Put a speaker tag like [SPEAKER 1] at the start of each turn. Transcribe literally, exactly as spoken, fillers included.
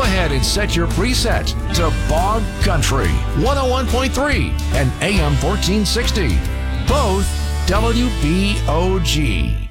[SPEAKER 1] ahead and set your preset to Bog Country one oh one point three and A M fourteen sixty. Both W B O G.